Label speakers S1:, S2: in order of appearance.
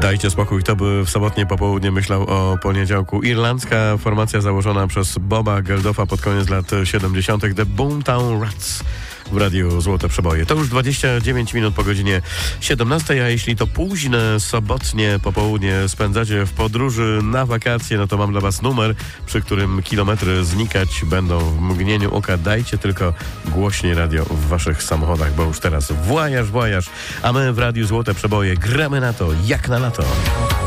S1: Dajcie spokój, to by w sobotnie popołudnie myślał o poniedziałku. Irlandzka formacja założona przez Boba Geldoffa pod koniec lat 70. The Boomtown Rats w Radiu Złote Przeboje. To już 29 minut po godzinie 17, a jeśli to późne sobotnie popołudnie spędzacie w podróży na wakacje, no to mam dla was numer, przy którym kilometry znikać będą w mgnieniu oka. Dajcie tylko głośniej radio w waszych samochodach, bo już teraz włajaż, a my w Radiu Złote Przeboje gramy na to jak na lato.